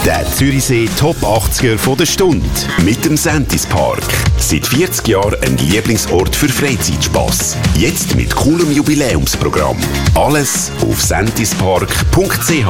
Der Zürichsee Top 80er von der Stunde mit dem Sentis Park. Seit 40 Jahren ein Lieblingsort für Freizeitspass. Jetzt mit coolem Jubiläumsprogramm. Alles auf sentispark.ch.